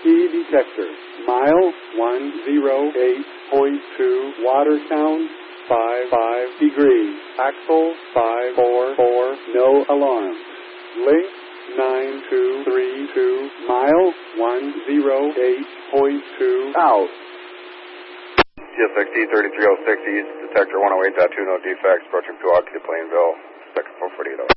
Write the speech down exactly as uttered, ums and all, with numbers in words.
key detector. Mile one oh eight point two, water sound five five degrees. Axle five four four, no alarm. Link nine two three two, mile one oh eight point two, out. T S X D thirty-three oh six East, detector one oh eight point two, no defects, approaching Pewaukee to Plainville, second four forty-eight.